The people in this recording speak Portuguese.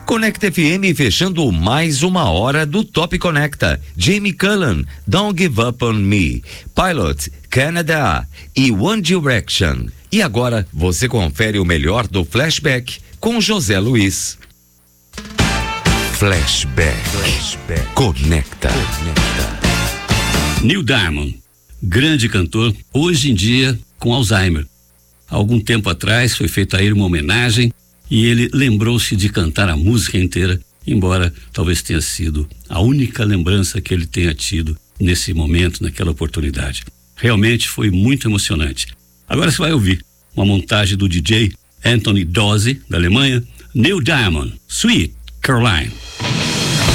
Conecta FM fechando mais uma hora do Top Conecta. Jamie Cullum, Don't Give Up on Me, Pilot, Canada e One Direction. E agora você confere o melhor do Flashback com José Luiz. Flashback. Conecta. Neil Diamond, grande cantor, hoje em dia com Alzheimer. Há algum tempo atrás foi feita a ele uma homenagem e ele lembrou-se de cantar a música inteira, embora talvez tenha sido a única lembrança que ele tenha tido nesse momento, naquela oportunidade. Realmente foi muito emocionante. Agora você vai ouvir uma montagem do DJ Anthony Dozzi, da Alemanha, Neil Diamond, Sweet Caroline.